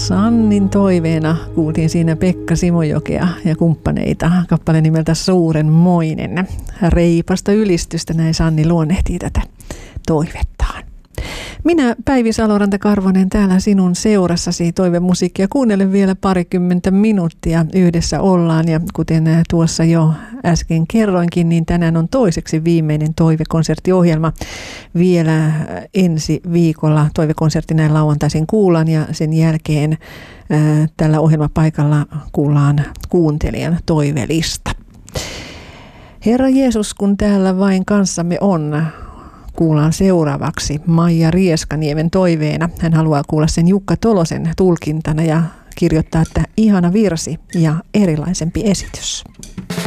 Sannin toiveena kuultiin siinä Pekka Simojokea ja kumppaneita. Kappale nimeltä Suurenmoinen. Reipasta ylistystä, näin Sanni luonnehtii tätä toivettaan. Minä Päivi Saloranta-Karvonen täällä sinun seurassasi toivemusiikkia. Kuunnellen vielä parikymmentä minuuttia yhdessä ollaan ja kuten tuossa jo äsken kerroinkin, niin tänään on toiseksi viimeinen toivekonserttiohjelma. Vielä ensi viikolla toivekonsertti näin lauantaisin kuullaan ja sen jälkeen tällä ohjelmapaikalla kuullaan kuuntelijan toivelista. Herra Jeesus, kun täällä vain kanssamme on, kuullaan seuraavaksi Maija Rieskaniemen toiveena. Hän haluaa kuulla sen Jukka Tolosen tulkintana ja kirjoittaa, että ihana virsi ja erilaisempi esitys.